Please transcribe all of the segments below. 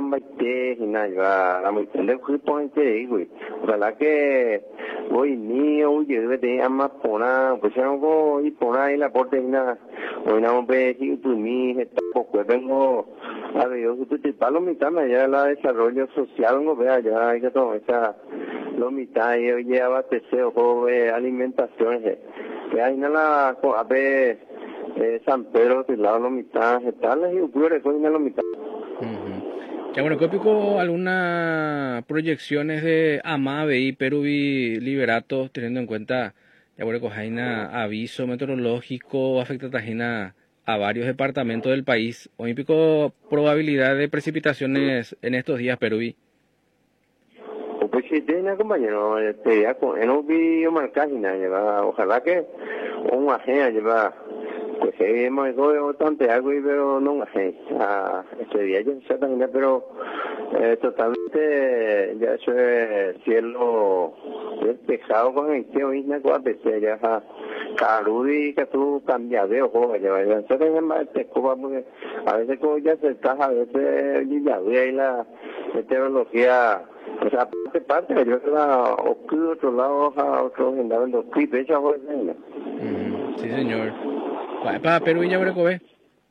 ambaite y nada, la mitad de que güey. Ojalá que hoy mío, oye, debe tener más pona, pues ya no voy y pona ahí la porte y nada. Hoy no me si tu mi, tampoco vengo a ver, yo tú te palo mitad, ya la desarrollo social, no vea, ya hay que tomar esa, lo mitad, yo lleva abastecer o alimentación, que hay nada, a ver, San Pedro, del lado, lo mitad, tal, y ocurre, coño, lo mitad. Ya bueno, ¿qué pico algunas proyecciones de Amave y Perú y Liberato, teniendo en cuenta, ya bueno, cojaina aviso meteorológico, afecta tajina a varios departamentos del país? ¿Hoy pico probabilidad de precipitaciones en estos días, Perú? Pues si tiene compañero, ya con no vi yo marcar y nada, ojalá que un agente lleva, pues hemos ido bastante algo pero no un agente, este día ya se termina, pero totalmente ya eso es cielo despejado con el que hoy no puede ser ya Carudi que tú cambias de ojo, ya se deja más Cuba porque a veces como ya se está, a veces ya ve ahí la meteorología. O sea, parte, yo la otro lado, otro andaba en los clips, esa fue Sí, señor. Va, para Perú ya bueno, ¿ve?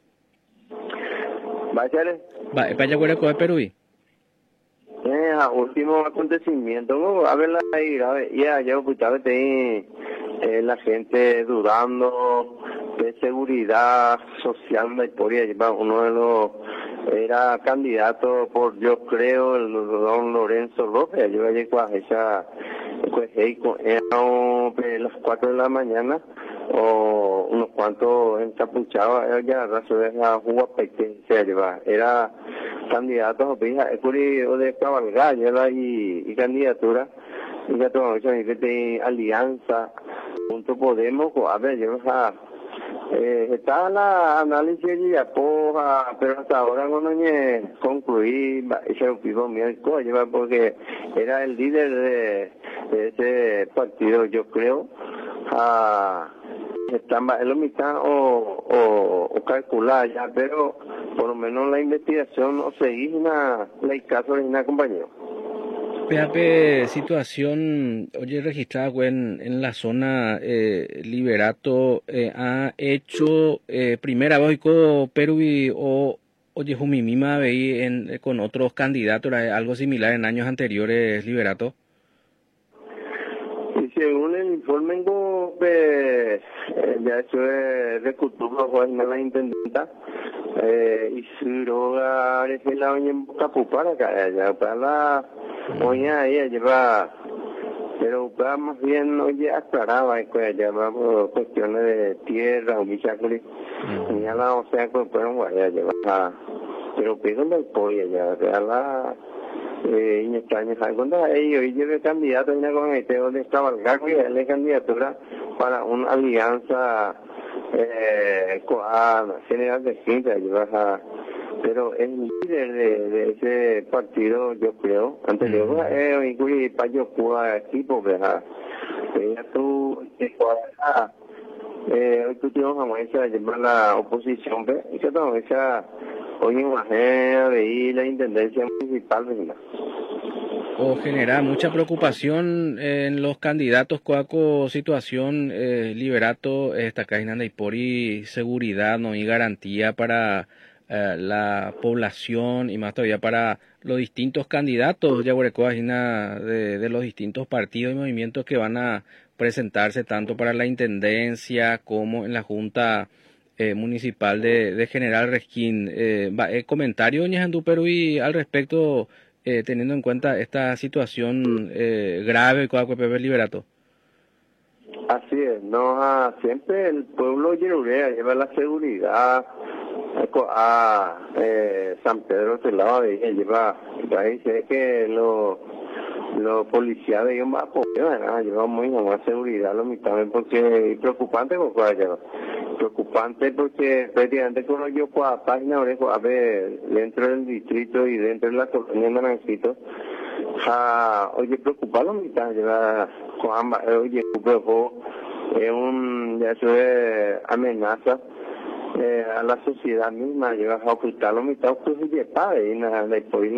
Báchale. Va, para ya bueno, Perú. Último acontecimiento, ¿no? A ver, ya, escuchaba la gente dudando de seguridad social, la historia, uno de los era candidato por, yo creo, el don Lorenzo López. Yo llegué a esa, pues, las 4 de la mañana, o unos cuantos encapuchados, ya raso de la Juapeque, se lleva, era candidato, o de cabalgalla y candidatura, y ya tomamos de alianza, junto Podemos, a ver, yo está la análisis de Yapoja, pero hasta ahora no concluí ese pivo mío porque era el líder de ese partido, yo creo. Está en la mitad o calcular ya, pero por lo menos la investigación no seguís la caso de una compañero. PAP, situación, oye, registrada en la zona Liberato, ha hecho primera vez con Perú o oye, Jumimima veí con otros candidatos, algo similar en años anteriores, Liberato. Y según el informe, ya eso es de cultura, pues no la intenta, y su droga es la oña en Capupara, ya para la oña ella lleva, pero más bien oye aclaraba, pues llevamos cuestiones de tierra o michaculi, ya la o sea, pues fueron guayas, lleva, pero pido del pollo, ya la y extraños cuando ellos lleve candidato en con este donde cabalgar y darle candidatura para una alianza general de gente pero el líder de ese partido yo creo anterior incluye para yo jugar equipo ya tú hoy tú tienes una llevar la oposición y que todo esa hoy en la de la intendencia municipal o genera mucha preocupación en los candidatos coaco situación Liberato esta cadena de Ipori seguridad no y garantía para la población y más todavía para los distintos candidatos ya de los distintos partidos y movimientos que van a presentarse tanto para la intendencia como en la junta municipal de General Resquín. Comentario, Ñejandú Perú, y al respecto, teniendo en cuenta esta situación grave con Pepe Liberato. Así es, no siempre el pueblo yerurea lleva la seguridad a San Pedro del lado de ella lleva, dice que los policías de ellos más lleva muy más seguridad lo mitad porque es preocupante porque prácticamente cuando yo por la página a ver dentro del distrito y dentro de la colonia de Naranjito oye preocupado la mitad lleva con ambas oye es ya eso es amenaza a la sociedad misma lleva a ocultar la mitad pues y la